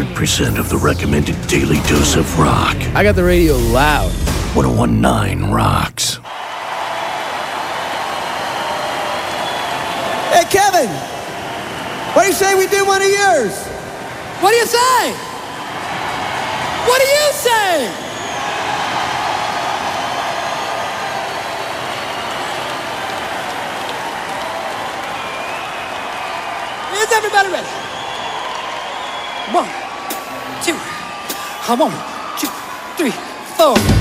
100% of the recommended daily dose of rock. I got the radio loud. 1019 rocks. Hey, Kevin! What do you say we do one of yours? What do you say? What do you say? Is everybody ready? 1, 2, 1, 2, 3, 4.